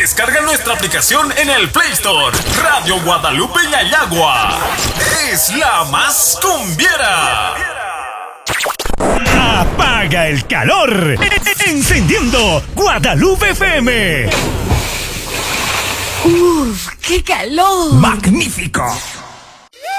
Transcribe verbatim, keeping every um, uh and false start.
Descarga nuestra aplicación en el Play Store. Radio Guadalupe Yayagua es la más cumbiera. Apaga el calor, encendiendo Guadalupe F M. ¡Uf, qué calor! ¡Magnífico!